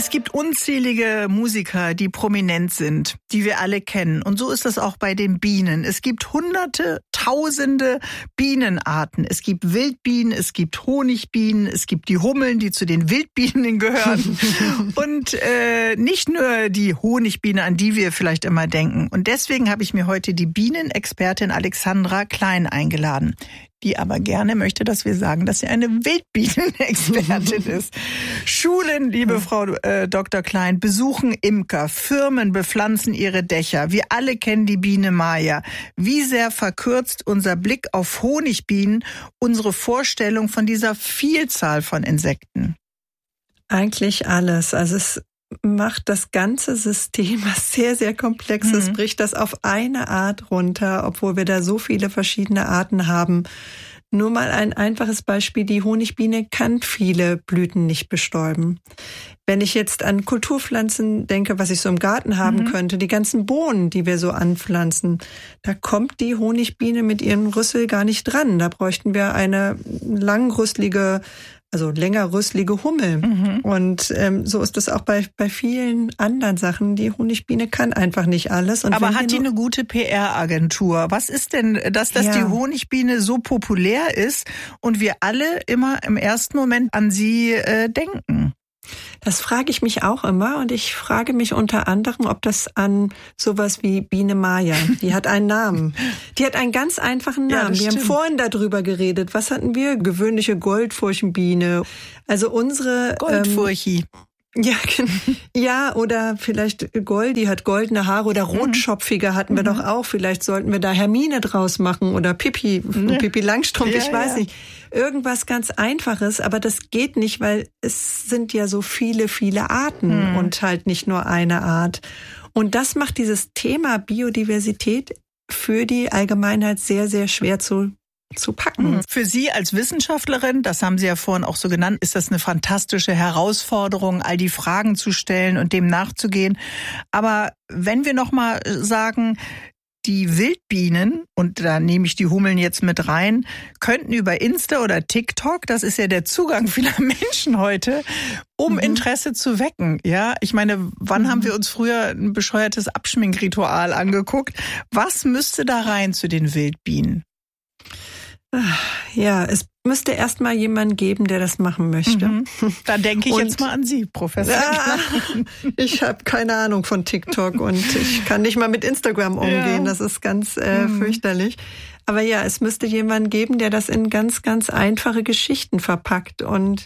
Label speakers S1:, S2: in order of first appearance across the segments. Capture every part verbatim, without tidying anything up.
S1: Es gibt unzählige Musiker, die prominent sind, die wir alle kennen. Und so ist das auch bei den Bienen. Es gibt hunderte, tausende Bienenarten. Es gibt Wildbienen, es gibt Honigbienen, es gibt die Hummeln, die zu den Wildbienen gehören. Und äh, nicht nur die Honigbiene, an die wir vielleicht immer denken. Und deswegen habe ich mir heute die Bienenexpertin Alexandra Klein eingeladen, die aber gerne möchte, dass wir sagen, dass sie eine Wildbienenexpertin ist. Schulen, liebe Frau äh, Doktor Klein, besuchen Imker, Firmen bepflanzen ihre Dächer. Wir alle kennen die Biene Maya. Wie sehr verkürzt unser Blick auf Honigbienen unsere Vorstellung von dieser Vielzahl von Insekten?
S2: Eigentlich alles. Also es macht das ganze System, was sehr, sehr komplex ist, mhm. bricht das auf eine Art runter, obwohl wir da so viele verschiedene Arten haben. Nur mal ein einfaches Beispiel, die Honigbiene kann viele Blüten nicht bestäuben. Wenn ich jetzt an Kulturpflanzen denke, was ich so im Garten haben mhm. könnte, die ganzen Bohnen, die wir so anpflanzen, da kommt die Honigbiene mit ihrem Rüssel gar nicht dran. Da bräuchten wir eine langrüsselige Also längerrüsselige Hummel. Mhm. Und ähm, so ist das auch bei bei vielen anderen Sachen. Die Honigbiene kann einfach nicht alles. Und
S1: aber hat die eine gute P R-Agentur? Was ist denn das, dass ja. die Honigbiene so populär ist und wir alle immer im ersten Moment an sie äh, denken?
S2: Das frage ich mich auch immer und ich frage mich unter anderem, ob das an sowas wie Biene Maya, die hat einen Namen. Die hat einen ganz einfachen Namen. Ja, wir haben vorhin darüber geredet. Was hatten wir? Gewöhnliche Goldfurchenbiene. Also unsere
S1: Goldfurchi.
S2: Ähm, Ja, ja, oder vielleicht Goldi hat goldene Haare oder rotschopfige hatten wir mhm. doch auch. Vielleicht sollten wir da Hermine draus machen oder Pippi, ja. Pippi Langstrumpf, ja, ich weiß ja. nicht. Irgendwas ganz Einfaches, aber das geht nicht, weil es sind ja so viele, viele Arten mhm. und halt nicht nur eine Art. Und das macht dieses Thema Biodiversität für die Allgemeinheit sehr, sehr schwer zu zu packen.
S1: Für Sie als Wissenschaftlerin, das haben Sie ja vorhin auch so genannt, ist das eine fantastische Herausforderung, all die Fragen zu stellen und dem nachzugehen. Aber wenn wir noch mal sagen, die Wildbienen, und da nehme ich die Hummeln jetzt mit rein, könnten über Insta oder TikTok, das ist ja der Zugang vieler Menschen heute, um mhm. Interesse zu wecken. Ja, ich meine, wann mhm. haben wir uns früher ein bescheuertes Abschminkritual angeguckt? Was müsste da rein zu den Wildbienen?
S2: Ja, es müsste erst mal jemanden geben, der das machen möchte.
S1: Mhm. Da denke ich und, jetzt mal an Sie, Professor.
S2: Ja, ich habe keine Ahnung von TikTok und ich kann nicht mal mit Instagram umgehen. Ja. Das ist ganz äh, mhm. fürchterlich. Aber ja, es müsste jemanden geben, der das in ganz, ganz einfache Geschichten verpackt und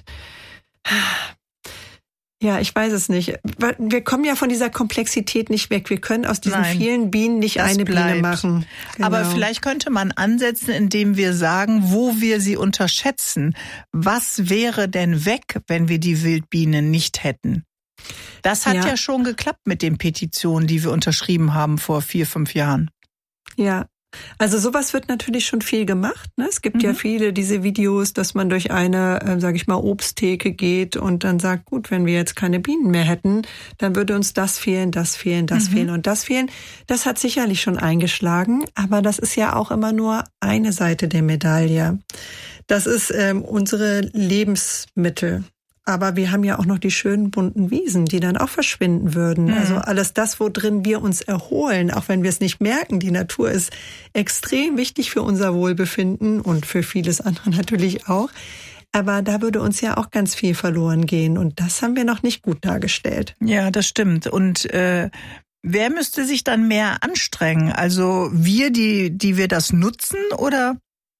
S2: ja, ich weiß es nicht. Wir kommen ja von dieser Komplexität nicht weg. Wir können aus diesen Nein, vielen Bienen nicht eine bleibt. Biene machen.
S1: Genau. Aber vielleicht könnte man ansetzen, indem wir sagen, wo wir sie unterschätzen. Was wäre denn weg, wenn wir die Wildbienen nicht hätten? Das hat ja, ja schon geklappt mit den Petitionen, die wir unterschrieben haben vor vier, fünf Jahren.
S2: Ja. Also sowas wird natürlich schon viel gemacht. Ne? Es gibt mhm. ja viele diese Videos, dass man durch eine, äh, sage ich mal, Obsttheke geht und dann sagt, gut, wenn wir jetzt keine Bienen mehr hätten, dann würde uns das fehlen, das fehlen, das mhm. fehlen und das fehlen. Das hat sicherlich schon eingeschlagen, aber das ist ja auch immer nur eine Seite der Medaille. Das ist ähm, unsere Lebensmittel. Aber wir haben ja auch noch die schönen bunten Wiesen, die dann auch verschwinden würden. Mhm. Also alles das, wo drin wir uns erholen, auch wenn wir es nicht merken. Die Natur ist extrem wichtig für unser Wohlbefinden und für vieles andere natürlich auch. Aber da würde uns ja auch ganz viel verloren gehen. Und das haben wir noch nicht gut dargestellt.
S1: Ja, das stimmt. Und äh, wer müsste sich dann mehr anstrengen? Also wir, die, die wir das nutzen, oder?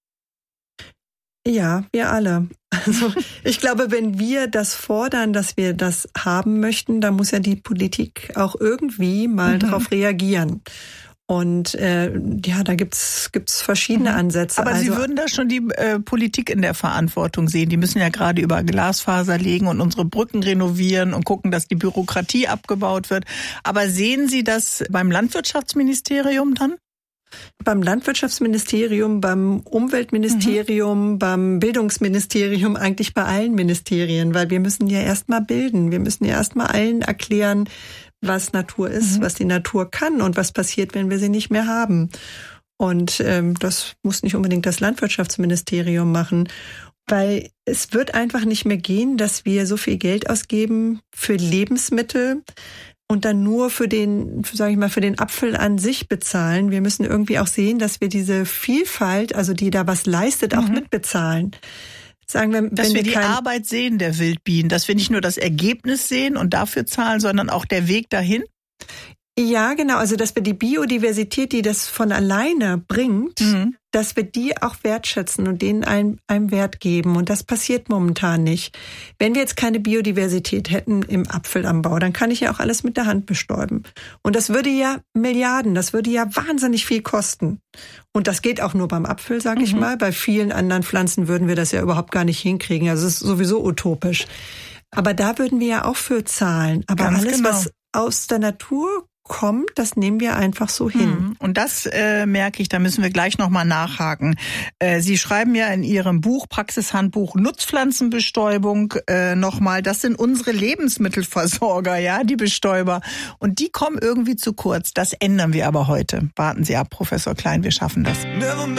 S2: Ja, wir alle. Also ich glaube, wenn wir das fordern, dass wir das haben möchten, dann muss ja die Politik auch irgendwie mal mhm. darauf reagieren. Und äh, ja, da gibt's gibt's verschiedene mhm. Ansätze.
S1: Aber also, Sie würden da schon die äh, Politik in der Verantwortung sehen. Die müssen ja gerade über Glasfaser legen und unsere Brücken renovieren und gucken, dass die Bürokratie abgebaut wird. Aber sehen Sie das beim Landwirtschaftsministerium dann?
S2: Beim Landwirtschaftsministerium, beim Umweltministerium, mhm. beim Bildungsministerium, eigentlich bei allen Ministerien, weil wir müssen ja erstmal bilden. Wir müssen ja erstmal allen erklären, was Natur ist, mhm. was die Natur kann und was passiert, wenn wir sie nicht mehr haben. Und ähm, das muss nicht unbedingt das Landwirtschaftsministerium machen. Weil es wird einfach nicht mehr gehen, dass wir so viel Geld ausgeben für Lebensmittel und dann nur für den, sage ich mal, für den Apfel an sich bezahlen. Wir müssen irgendwie auch sehen, dass wir diese Vielfalt, also die da was leistet, auch mhm. mitbezahlen. Sagen wir,
S1: dass
S2: wenn
S1: wir
S2: wir
S1: die
S2: kein
S1: Arbeit sehen der Wildbienen, dass wir nicht nur das Ergebnis sehen und dafür zahlen, sondern auch der Weg dahin.
S2: Ja, genau. Also, dass wir die Biodiversität, die das von alleine bringt, mhm. dass wir die auch wertschätzen und denen einen, einen Wert geben. Und das passiert momentan nicht. Wenn wir jetzt keine Biodiversität hätten im Apfelanbau, dann kann ich ja auch alles mit der Hand bestäuben. Und das würde ja Milliarden, das würde ja wahnsinnig viel kosten. Und das geht auch nur beim Apfel, sage mhm. ich mal. Bei vielen anderen Pflanzen würden wir das ja überhaupt gar nicht hinkriegen. Also, es ist sowieso utopisch. Aber da würden wir ja auch für zahlen. Aber
S1: Ganz
S2: alles,
S1: genau.
S2: was aus der Natur kommt, das nehmen wir einfach so hin.
S1: Und das äh, merke ich, da müssen wir gleich nochmal nachhaken. Äh, Sie schreiben ja in Ihrem Buch, Praxishandbuch Nutzpflanzenbestäubung, äh, nochmal, das sind unsere Lebensmittelversorger, ja, die Bestäuber. Und die kommen irgendwie zu kurz. Das ändern wir aber heute. Warten Sie ab, Professor Klein, wir schaffen das.